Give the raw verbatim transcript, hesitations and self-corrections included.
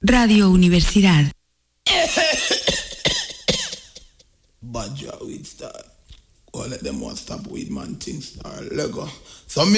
Radio Universidad. Badger with star. Go let them want stop with man things star. Lego. So me